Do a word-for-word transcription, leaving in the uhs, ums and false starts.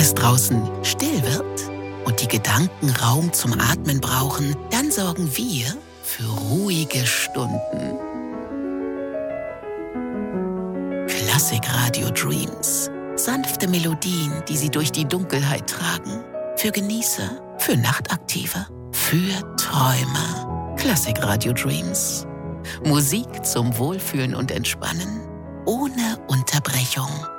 es draußen still wird und die Gedanken Raum zum Atmen brauchen, dann sorgen wir für ruhige Stunden. Klassikradio Dreams. Sanfte Melodien, die Sie durch die Dunkelheit tragen. Für Genießer, für Nachtaktive, für Träumer. Klassikradio Dreams. Musik zum Wohlfühlen und Entspannen. Ohne Unterbrechung.